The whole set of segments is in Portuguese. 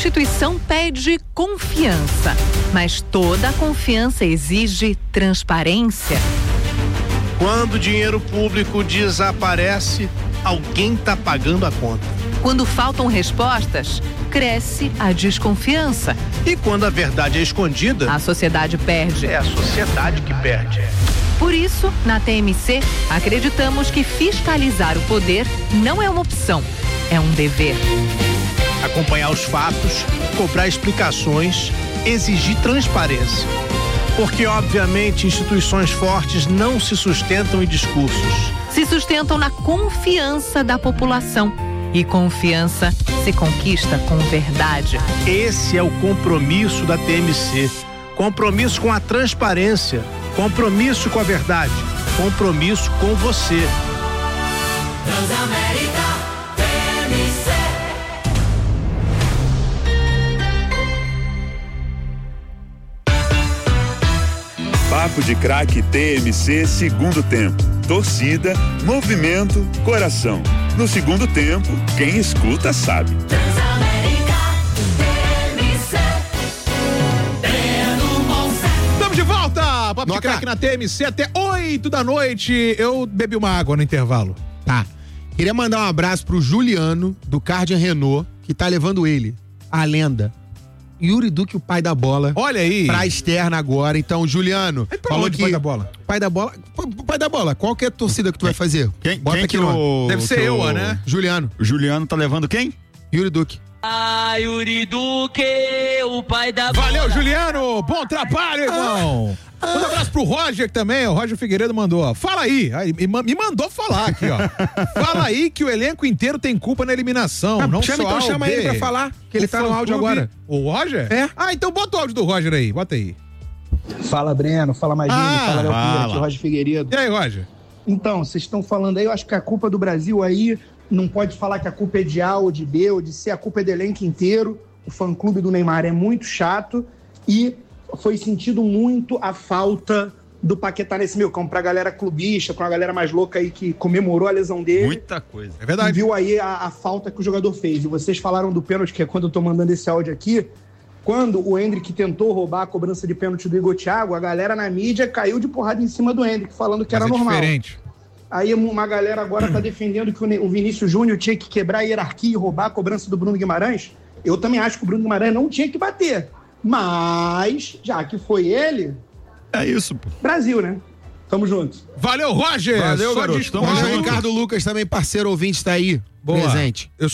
instituição pede confiança, mas toda confiança exige transparência. Quando o dinheiro público desaparece, alguém está pagando a conta. Quando faltam respostas, cresce a desconfiança. E quando a verdade é escondida, a sociedade perde. É a sociedade que perde. Por isso, na TMC, acreditamos que fiscalizar o poder não é uma opção, é um dever. Acompanhar os fatos, cobrar explicações, exigir transparência. Porque, obviamente, instituições fortes não se sustentam em discursos. Se sustentam na confiança da população. E confiança se conquista com verdade. Esse é o compromisso da TMC. Compromisso com a transparência. Compromisso com a verdade. Compromisso com você. Transamérica TMC. Papo de Craque TMC, segundo tempo. Torcida, movimento, coração. No segundo tempo, quem escuta sabe. Transamérica TMC. Estamos de volta! Papo de Craque na TMC até 8 da noite. Eu bebi uma água no intervalo. Tá. Queria mandar um abraço pro Juliano, do Cardian Renault, que tá levando ele, a lenda, Yuri Duque, o pai da bola. Olha aí. Pra externa agora. Então, Juliano, falou que pai da bola. Pai da bola. Qual que é a torcida que tu vai fazer? Bota quem aqui Deve ser eu, né? Juliano. O Juliano tá levando quem? Yuri Duque. Yuri Duque, o pai da bola. Valeu, Juliano. Bom trabalho, irmão. Um abraço pro Roger também, o Roger Figueiredo mandou, ó. Fala aí, me mandou falar aqui, ó. Fala aí que o elenco inteiro tem culpa na eliminação, não só então chama ele pra falar, que ele tá no áudio agora. O Roger? É. Então bota o áudio do Roger aí, bota aí. Fala, Breno, fala Magini, fala Léo Pira, aqui o Roger Figueiredo. E aí, Roger? Então, vocês estão falando aí, eu acho que a culpa do Brasil aí, não pode falar que a culpa é de A ou de B ou de C, a culpa é do elenco inteiro. O fã-clube do Neymar é muito chato e foi sentido muito a falta do Paquetá nesse meio campo, pra galera clubista, pra uma galera mais louca aí que comemorou a lesão dele. Muita coisa. É verdade. E viu aí a falta que o jogador fez. E vocês falaram do pênalti, que é quando eu tô mandando esse áudio aqui, quando o Endrick tentou roubar a cobrança de pênalti do Igor Thiago, a galera na mídia caiu de porrada em cima do Endrick, falando que era normal. Diferente. Aí uma galera agora tá defendendo que o Vinícius Júnior tinha que quebrar a hierarquia e roubar a cobrança do Bruno Guimarães. Eu também acho que o Bruno Guimarães não tinha que bater. Mas, já que foi ele... É isso, pô. Brasil, né? Tamo junto. Valeu, Roger! Valeu, só garoto. Tamo junto. O Ricardo Lucas também, parceiro ouvinte, tá aí. Boa. Presente. Um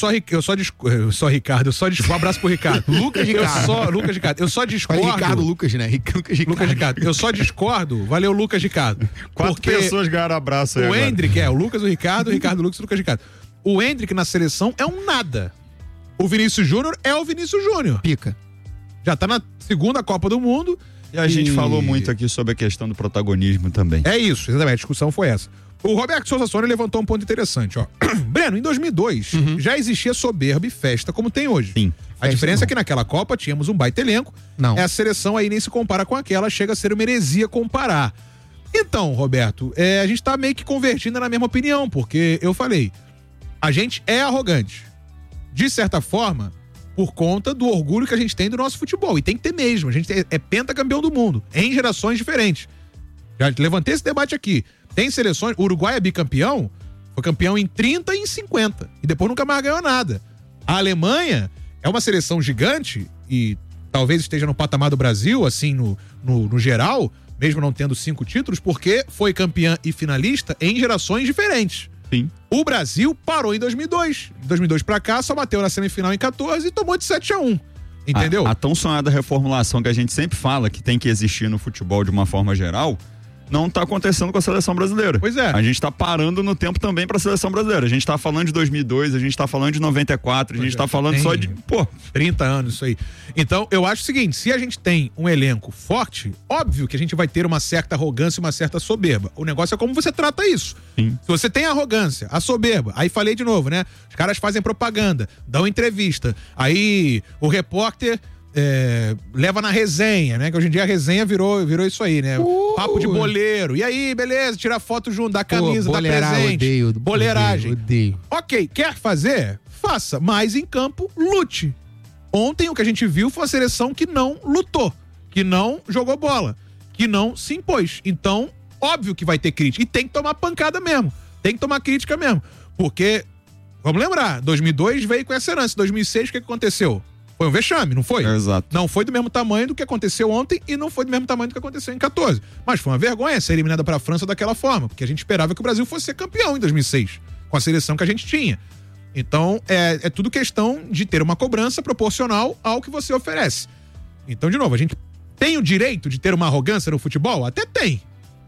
abraço pro Ricardo. Lucas Ricardo. Lucas Ricardo. Eu só discordo. Ricardo Lucas, né? Lucas Ricardo. Eu só discordo. Valeu, Lucas Ricardo. 4 pessoas ganharam abraço aí o agora. Endrick o Lucas, o Ricardo Lucas e o Lucas Ricardo. O Endrick na seleção é um nada. O Vinícius Júnior é o Vinícius Júnior. Pica. Já tá na segunda Copa do Mundo. E a gente falou muito aqui sobre a questão do protagonismo também. É isso, exatamente. A discussão foi essa. O Roberto Souza Sônia levantou um ponto interessante, ó. Breno, em 2002, já existia soberba e festa como tem hoje. Sim. A diferença é que naquela Copa tínhamos um baita elenco. Não. Essa seleção aí nem se compara com aquela, chega a ser uma heresia comparar. Então, Roberto, a gente tá meio que convergindo na mesma opinião, porque eu falei, a gente é arrogante. De certa forma, por conta do orgulho que a gente tem do nosso futebol. E tem que ter mesmo. A gente é pentacampeão do mundo, em gerações diferentes. Já levantei esse debate aqui. Tem seleções, o Uruguai é bicampeão, foi campeão em 30 e em 50. E depois nunca mais ganhou nada. A Alemanha é uma seleção gigante e talvez esteja no patamar do Brasil, assim, no geral, mesmo não tendo 5 títulos, porque foi campeã e finalista em gerações diferentes. Sim. O Brasil parou em 2002. De 2002 pra cá, só bateu na semifinal em 14 e tomou de 7-1. Entendeu? A tão sonhada reformulação que a gente sempre fala que tem que existir no futebol de uma forma geral, não tá acontecendo com a seleção brasileira. Pois é. A gente tá parando no tempo também pra seleção brasileira. A gente tá falando de 2002, a gente tá falando de 94, a gente tá falando só de, 30 anos isso aí. Então, eu acho o seguinte, se a gente tem um elenco forte, óbvio que a gente vai ter uma certa arrogância e uma certa soberba. O negócio é como você trata isso. Sim. Se você tem a arrogância, a soberba, aí falei de novo, né? Os caras fazem propaganda, dão entrevista, aí o repórter leva na resenha, né? Que hoje em dia a resenha virou isso aí, né? Papo de boleiro. E aí, beleza, tira foto junto, dá camisa, dá presente. Boleiragem. Odeio. Ok, quer fazer? Faça. Mas em campo, lute. Ontem o que a gente viu foi uma seleção que não lutou, que não jogou bola, que não se impôs. Então, óbvio que vai ter crítica. E tem que tomar pancada mesmo. Tem que tomar crítica mesmo. Porque, vamos lembrar, 2002 veio com essa herança. 2006, o que aconteceu? Foi um vexame, não foi? Exato. Não foi do mesmo tamanho do que aconteceu ontem e não foi do mesmo tamanho do que aconteceu em 14. Mas foi uma vergonha ser eliminada para a França daquela forma, porque a gente esperava que o Brasil fosse ser campeão em 2006, com a seleção que a gente tinha. Então, é tudo questão de ter uma cobrança proporcional ao que você oferece. Então, de novo, a gente tem o direito de ter uma arrogância no futebol? Até tem.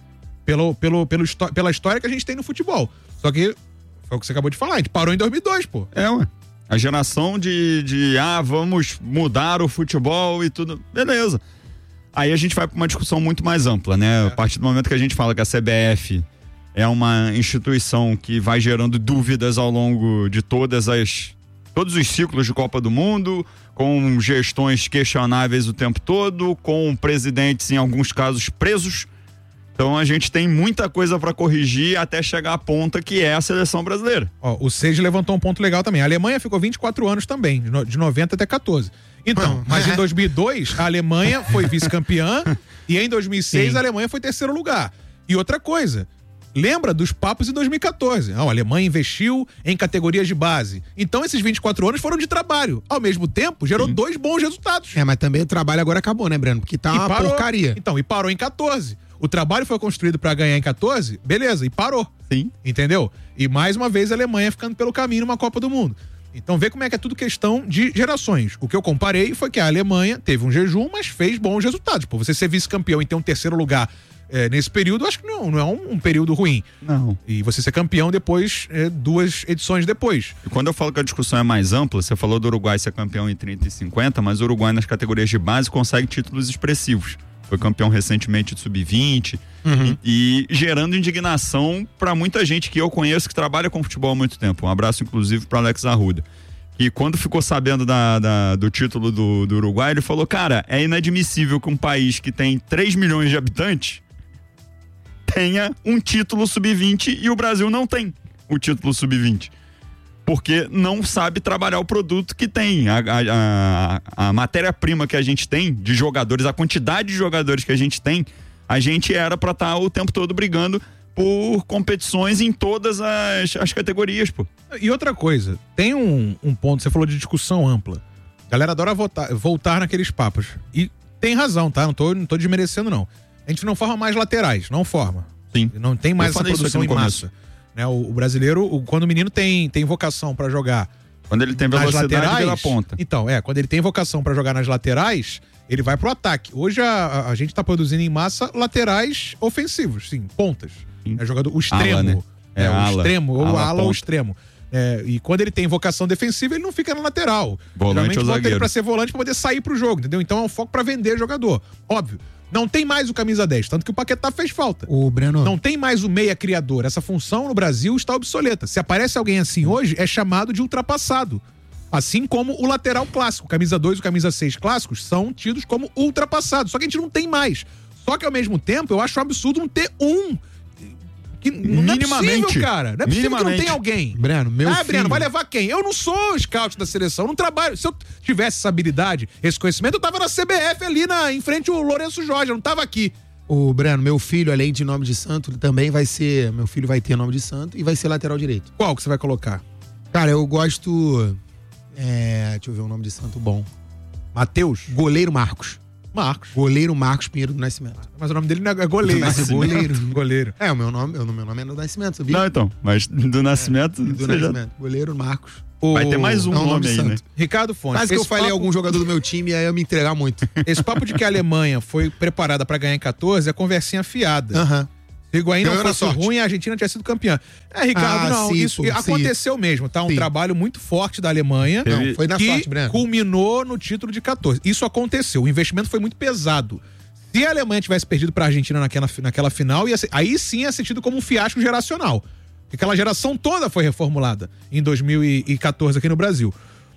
Pela história que a gente tem no futebol. Só que, foi o que você acabou de falar, a gente parou em 2002, pô. Ué. A geração de vamos mudar o futebol e tudo. Beleza. Aí a gente vai para uma discussão muito mais ampla, né? A partir do momento que a gente fala que a CBF é uma instituição que vai gerando dúvidas ao longo de todos os ciclos de Copa do Mundo, com gestões questionáveis o tempo todo, com presidentes, em alguns casos, presos. Então a gente tem muita coisa para corrigir até chegar à ponta que é a seleção brasileira. Ó, o Sage levantou um ponto legal também. A Alemanha ficou 24 anos também, de 90 até 14. Então, mas em 2002 a Alemanha foi vice-campeã e em 2006 a Alemanha foi terceiro lugar. E outra coisa, lembra dos papos em 2014. A Alemanha investiu em categorias de base. Então esses 24 anos foram de trabalho. Ao mesmo tempo, gerou 2 bons resultados. Mas também o trabalho agora acabou, né, Breno? Porque tá uma porcaria. Então, e parou em 14. O trabalho foi construído para ganhar em 14, beleza, e parou. Sim. Entendeu? E mais uma vez a Alemanha ficando pelo caminho numa Copa do Mundo. Então vê como é que é tudo questão de gerações. O que eu comparei foi que a Alemanha teve um jejum, mas fez bons resultados. Pô, você ser vice-campeão e ter um terceiro lugar nesse período, eu acho que não é um período ruim. Não. E você ser campeão depois, 2 edições depois. E quando eu falo que a discussão é mais ampla, você falou do Uruguai ser campeão em 30 e 50, mas o Uruguai nas categorias de base consegue títulos expressivos. Foi campeão recentemente de sub-20 e gerando indignação para muita gente que eu conheço que trabalha com futebol há muito tempo. Um abraço inclusive para Alex Arruda. E quando ficou sabendo do título do Uruguai, ele falou, cara, é inadmissível que um país que tem 3 milhões de habitantes tenha um título sub-20 e o Brasil não tem o título sub-20. Porque não sabe trabalhar o produto que tem. A matéria-prima que a gente tem de jogadores, a quantidade de jogadores que a gente tem, a gente era pra estar o tempo todo brigando por competições em todas as categorias, pô. E outra coisa, tem um ponto, você falou de discussão ampla. A galera adora voltar naqueles papos. E tem razão, tá? Não tô desmerecendo, não. A gente não forma mais laterais, não forma. Sim. Não tem mais essa produção em massa. Né, o brasileiro, quando o menino tem vocação pra jogar, quando ele tem velocidade, laterais, vira ponta. Então, quando ele tem vocação pra jogar nas laterais, ele vai pro ataque. Hoje a gente tá produzindo em massa laterais ofensivos, sim, pontas. É jogador, o extremo. Ala, né? O extremo, ou ala ou ponta. extremo. E quando ele tem vocação defensiva, ele não fica na lateral. Volante ou bota zagueiro. ele pra ser volante pra poder sair pro jogo, entendeu? Então é um foco pra vender jogador. Óbvio. Não tem mais o camisa 10, tanto que o Paquetá fez falta. O Breno. Não tem mais o meia criador. Essa função no Brasil está obsoleta. Se aparece alguém assim hoje, é chamado de ultrapassado. Assim como o lateral clássico. Camisa 2 e o camisa 6 clássicos são tidos como ultrapassados. Só que a gente não tem mais. Só que ao mesmo tempo, eu acho um absurdo não ter um. Que não é possível, cara. Não é possível que não tenha alguém. Breno, Breno, vai levar quem? Eu não sou scout da seleção, eu não trabalho. Se eu tivesse essa habilidade, esse conhecimento, eu tava na CBF ali em frente ao Lourenço Jorge, eu não tava aqui. O Breno, meu filho, além de nome de santo, também vai ser. Meu filho vai ter nome de santo e vai ser lateral direito. Qual que você vai colocar? Cara, eu gosto. Deixa eu ver um nome de santo bom. Matheus? Goleiro Marcos. Goleiro Marcos Pinheiro do Nascimento. Mas o nome dele não é goleiro. Goleiro. O meu nome é do Nascimento, sabia? Não, então, mas do Nascimento... Do Nascimento. Goleiro Marcos. Vai ter mais um nome aí, né? Ricardo Fonte. Quase que eu falei algum jogador do meu time e aí eu me entregar muito. Esse papo de que a Alemanha foi preparada pra ganhar em 14 é conversinha fiada. Se o Higuaín não fosse ruim, a Argentina tinha sido campeã. Ricardo, isso aconteceu mesmo, tá? Um trabalho muito forte da Alemanha. Não, foi na sorte, Breno. Culminou no título de 14. Isso aconteceu. O investimento foi muito pesado. Se a Alemanha tivesse perdido pra Argentina naquela final, aí sim ia ser tido como um fiasco geracional. Aquela geração toda foi reformulada em 2014 aqui no Brasil.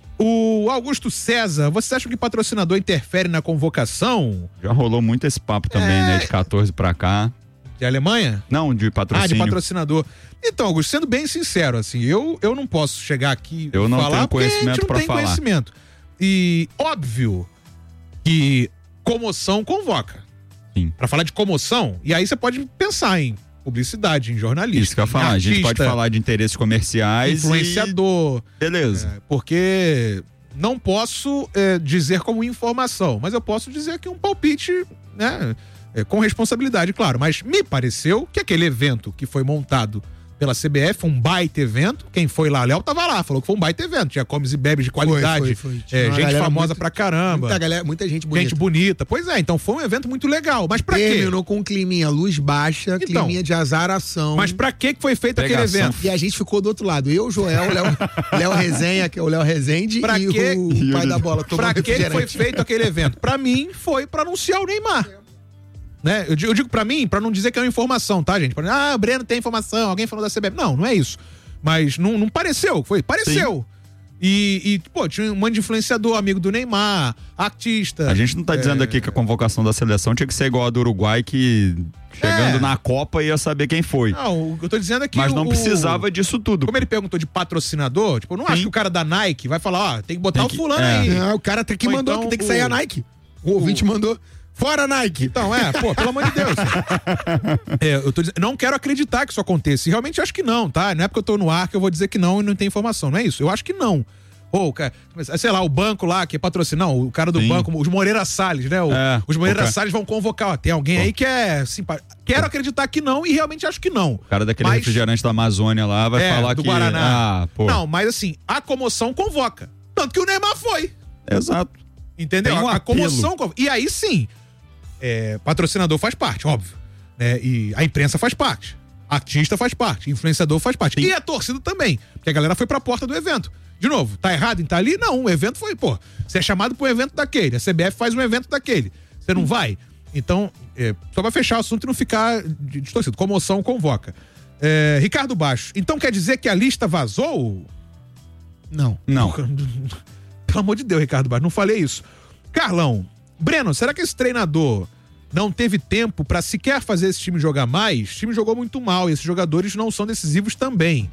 O Augusto César, você acha que patrocinador interfere na convocação? Já rolou muito esse papo também, né? De 14 pra cá. De Alemanha? Não, de patrocínio. De patrocinador. Então, Augusto, sendo bem sincero, assim, eu não posso chegar aqui e falar porque a gente não tem conhecimento. E óbvio que comoção convoca. Sim. Pra falar de comoção, e aí você pode pensar em publicidade, em jornalismo. Isso que eu ia falar. A gente pode falar de interesses comerciais. Influenciador. Beleza. Porque não posso dizer como informação, mas eu posso dizer que um palpite, né? Com responsabilidade, claro. Mas me pareceu que aquele evento que foi montado pela CBF, um baita evento. Quem foi lá, Léo tava lá, falou que foi um baita evento. Tinha comes e bebes de qualidade. Foi. Gente famosa pra caramba. Muita gente bonita. Gente bonita. Pois é, então foi um evento muito legal. Mas pra quê? Terminou com um climinha, luz baixa, Então, climinha de azaração. Mas pra que foi feito aquele evento? E a gente ficou do outro lado. Eu, Joel, Léo Resenha, que é o Léo Rezende, Pra e quê? o pai da bola. Pra que foi feito aquele evento? Pra mim, foi pra anunciar o Neymar. Né? Eu digo pra mim, pra não dizer que é uma informação, tá, gente? O Breno tem informação, alguém falou da CBF. Não é isso. Mas não pareceu, pareceu. E, pô, tinha um monte de influenciador, amigo do Neymar, artista. A gente não tá dizendo aqui que a convocação da seleção tinha que ser igual a do Uruguai, que chegando na Copa ia saber quem foi. Não, o que eu tô dizendo é que mas não precisava disso tudo. Como ele perguntou de patrocinador, tipo, eu não acho que o cara da Nike vai falar, tem que botar o fulano aí. Não, o cara que mandou que tem que sair a Nike. O ouvinte mandou. Fora Nike! Então, pelo amor de Deus. Eu tô dizendo, não quero acreditar que isso aconteça. E realmente acho que não, tá? Não é porque eu tô no ar que eu vou dizer que não e não tem informação. Não é isso. Eu acho que não. Ou, sei lá, o banco lá que patrocina, não, o cara do banco, os Moreira Salles, né? Os Moreira Salles vão convocar, ó, tem alguém aí que é simpático. Quero acreditar que não e realmente acho que não. O cara daquele refrigerante da Amazônia lá vai falar do que... Guaraná. Não, mas assim, a comoção convoca. Tanto que o Neymar foi. Exato. Entendeu? A comoção convoca. E aí sim, patrocinador faz parte, óbvio. Né? E a imprensa faz parte. Artista faz parte. Influenciador faz parte. Sim. E a torcida também. Porque a galera foi pra porta do evento. De novo, tá errado em estar ali? Não, o evento foi, você é chamado pra um evento daquele, a CBF faz um evento daquele, você não vai? Então, só pra fechar o assunto e não ficar distorcido, comoção convoca. Ricardo Baixo, então quer dizer que a lista vazou? Não. Pelo amor de Deus, Ricardo Baixo, não falei isso. Carlão, Breno, será que esse treinador não teve tempo pra sequer fazer esse time jogar mais? O time jogou muito mal e esses jogadores não são decisivos também.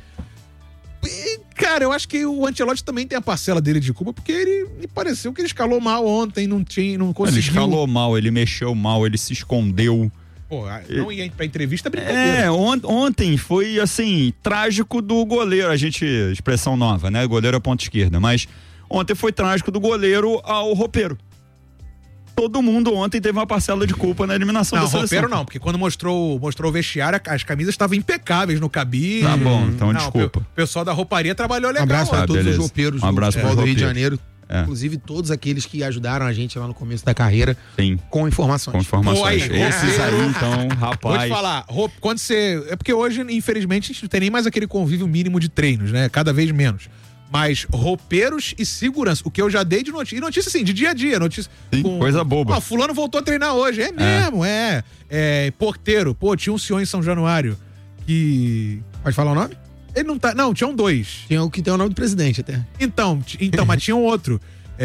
Cara, eu acho que o Ancelotti também tem a parcela dele de culpa, porque ele me pareceu que ele escalou mal ontem, não conseguiu. Ele escalou mal, ele mexeu mal, ele se escondeu. Não ia pra entrevista, brincadeira. Ontem foi, assim, trágico do goleiro, expressão nova, né? Goleiro é ponta esquerda, mas ontem foi trágico do goleiro ao roupeiro. Todo mundo ontem teve uma parcela de culpa na eliminação da seleção. Não, roupeiro não, porque quando mostrou o vestiário, as camisas estavam impecáveis no cabide. Tá bom, então desculpa. O pessoal da rouparia trabalhou legal. Um abraço pra todos os roupeiros do Rio de Janeiro. Inclusive todos aqueles que ajudaram a gente lá no começo da carreira. Sim. Com informações. Esses aí, então, rapaz. Vou te falar, quando você... É porque hoje, infelizmente, a gente não tem nem mais aquele convívio mínimo de treinos, né? Cada vez menos. Mas roupeiros e segurança, o que eu já dei de notícia. E notícia, assim, de dia a dia. Notícia. Sim, coisa boba. Fulano voltou a treinar hoje. É mesmo, porteiro. Tinha um senhor em São Januário que... Pode falar o nome? Ele não tá... Não, tinham dois. Tinha o que tem o nome do presidente até. Então mas tinha um outro.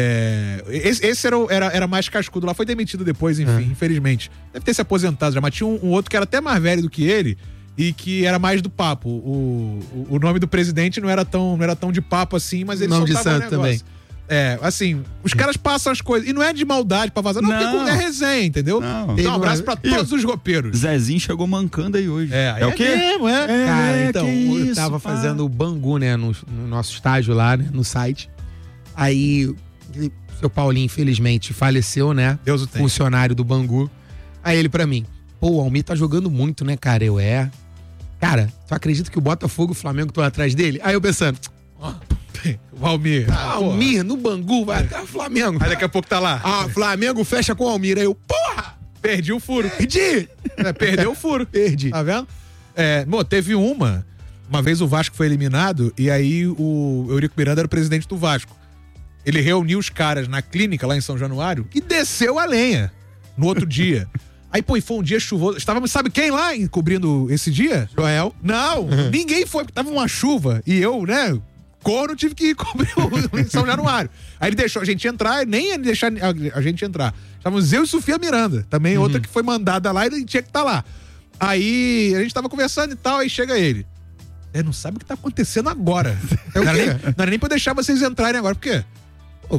Esse era mais cascudo lá. Foi demitido depois, enfim, infelizmente. Deve ter se aposentado já. Mas tinha um outro que era até mais velho do que ele. E que era mais do papo. O nome do presidente não era tão de papo assim, mas ele soltava de santo um negócio. Também. Assim, os caras passam as coisas. E não é de maldade pra vazar, não, porque é resenha, entendeu? Então, um abraço pra todos os roupeiros. Zezinho chegou mancando aí hoje. É o quê? Mesmo, Cara, então, eu tava fazendo o Bangu, né, no nosso estágio lá, né, no site. Aí, o seu Paulinho, infelizmente, faleceu, né? Deus o tenha. Funcionário do Bangu. Aí ele pra mim, o Almir tá jogando muito, né, cara? Cara, tu acredita que o Botafogo e o Flamengo estão atrás dele? Aí eu pensando, o Almir. Almir no Bangu, vai até o Flamengo. Aí daqui a pouco tá lá. Flamengo fecha com o Almir. Aí eu, porra! Perdi o furo. Perdi! Perdeu o furo. Perdi. Tá vendo? Teve uma vez o Vasco foi eliminado e aí o Eurico Miranda era o presidente do Vasco. Ele reuniu os caras na clínica lá em São Januário e desceu a lenha no outro dia. Aí, foi um dia chuvoso. Estávamos, sabe quem lá cobrindo esse dia? Joel? Não, ninguém foi, porque tava uma chuva. E eu, né, corno, tive que cobrir o em São Januário. Aí ele deixou a gente entrar, nem ia deixar a gente entrar. Estávamos eu e Sofia Miranda, também outra que foi mandada lá e tinha que estar lá. Aí a gente tava conversando e tal, aí chega ele. Não sabe o que tá acontecendo agora. Não era nem pra deixar vocês entrarem agora, porque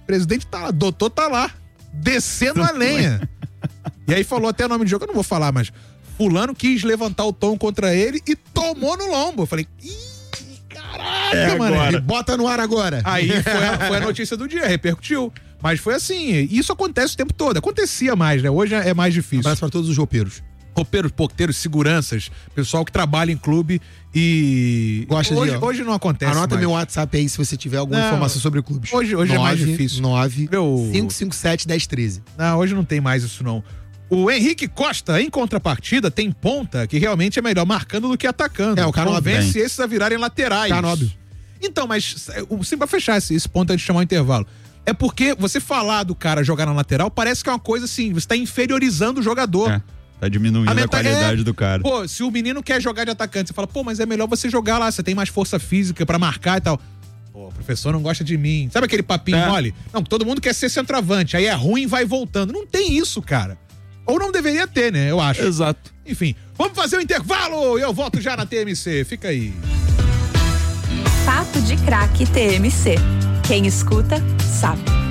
presidente tá lá, doutor tá lá, descendo a lenha. E aí falou até o nome de jogo, eu não vou falar, mas fulano quis levantar o tom contra ele e tomou no lombo. Eu falei, caraca, mano. Ele bota no ar agora. Aí foi a notícia do dia, repercutiu. Mas foi assim, isso acontece o tempo todo. Acontecia mais, né? Hoje é mais difícil. Abraço pra todos os roupeiros. Roupeiros, porteiros, seguranças, pessoal que trabalha em clube e... Hoje não acontece Anota mais. meu WhatsApp aí se você tiver alguma informação sobre clubes. Hoje é mais difícil. 9-557-1013. Não, hoje não tem mais isso não. O Henrique Costa, em contrapartida, tem ponta que realmente é melhor marcando do que atacando. O Canóbio. Convence esses a virarem laterais. Canóbio. Então, mas sempre pra fechar esse ponto antes de chamar o intervalo. É porque você falar do cara jogar na lateral parece que é uma coisa assim, você tá inferiorizando o jogador. Tá diminuindo a qualidade do cara. Pô, se o menino quer jogar de atacante, você fala, pô, mas é melhor você jogar lá, você tem mais força física pra marcar e tal. Pô, o professor não gosta de mim. Sabe aquele papinho mole? Não, todo mundo quer ser centroavante, aí é ruim e vai voltando. Não tem isso, cara. Ou não deveria ter, né? Eu acho. Exato. Enfim, vamos fazer o intervalo e eu volto já na TMC. Fica aí. Papo de Craque TMC. Quem escuta, sabe.